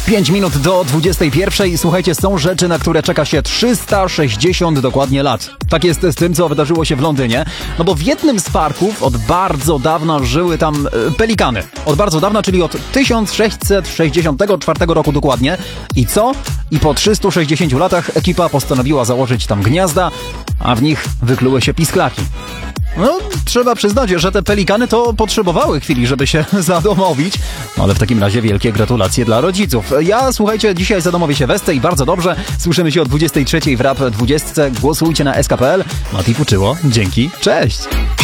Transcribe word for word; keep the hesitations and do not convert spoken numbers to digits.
pięć minut do dwudziestej pierwszej. Słuchajcie, są rzeczy, na które czeka się trzysta sześćdziesiąt dokładnie lat. Tak jest z tym, co wydarzyło się w Londynie. No bo w jednym z parków od bardzo dawna żyły tam e, pelikany. Od bardzo dawna, czyli od tysiąc sześćset sześćdziesiątego czwartego roku dokładnie. I co? I po trzystu sześćdziesięciu latach ekipa postanowiła założyć tam gniazda, a w nich wykluły się pisklaki. No, trzeba przyznać, że te pelikany to potrzebowały chwili, żeby się zadomowić. No ale w takim razie wielkie gratulacje dla rodziców. Ja, słuchajcie, dzisiaj zadomowię się Westę i bardzo dobrze. Słyszymy się o dwudziestej trzeciej w Rap dwadzieścia. Głosujcie na S K P L. Mati Fuczyło. Dzięki. Cześć!